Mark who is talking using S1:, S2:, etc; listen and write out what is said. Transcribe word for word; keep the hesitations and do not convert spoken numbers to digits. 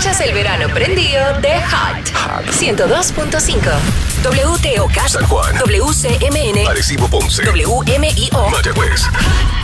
S1: Escuchas el verano prendido de Hot, Hot. ciento dos punto cinco. W T O K,
S2: San Juan,
S1: W C M N,
S2: Arecibo, Ponce,
S1: W M I O,
S2: Mayagüez.